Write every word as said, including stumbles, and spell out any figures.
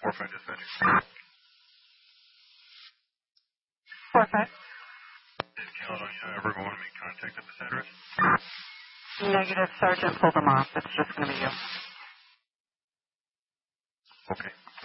four five dispatch. four five. Did Caledonia ever go on to make contact at this address? Negative, Sergeant. Pull them off. It's just going to be you. Okay.